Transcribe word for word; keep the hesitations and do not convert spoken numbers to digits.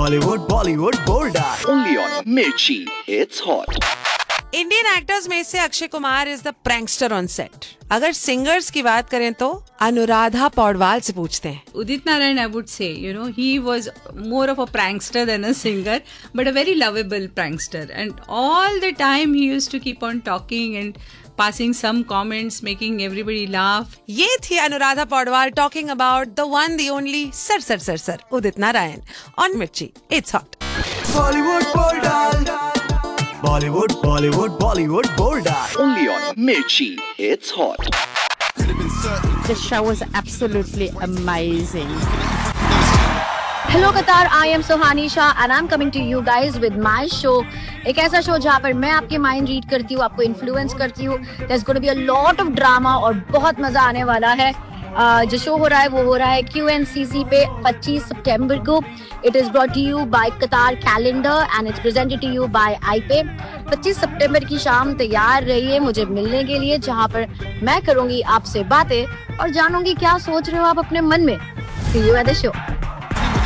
Hollywood, Bollywood, Bollywood. Only on Mirchi. It's hot. Indian actors में से Akshay Kumar is the prankster on set. अगर singers की बात करें तो अनुराधा पौडवाल से पूछते हैं. Udit Narayan, I would say, you know, he was more of a prankster than a singer, but a very lovable prankster. And all the time he used to keep on talking and passing some comments, making everybody laugh. ये थी Anuradha Paudwal talking about the one the only sir sir sir sir Udit Narayan on मिर्ची. It's hot. Bollywood, Bollywood. Bollywood, Bollywood, Bollywood, Bollywood. Only on Mirchi. It's hot. The show was absolutely amazing. Hello Qatar, I am Sohani Shah and I'm coming to you guys with my show. एक ऐसा show जहाँ पर मैं आपके mind read करती हूँ, आपको influence करती हूँ. There's going to be a lot of drama और बहुत मजा आने वाला है. Uh, जो शो हो रहा है वो हो रहा है क्यू एन सी सी पे पच्चीस सितंबर को. It is brought to you by Qatar Calendar and it's presented to you by आई पे. पच्चीस सितंबर की शाम तैयार रहिए मुझे मिलने के लिए, जहाँ पर मैं करूँगी आपसे बातें और जानूंगी क्या सोच रहे हो आप अपने मन में. See you at the show.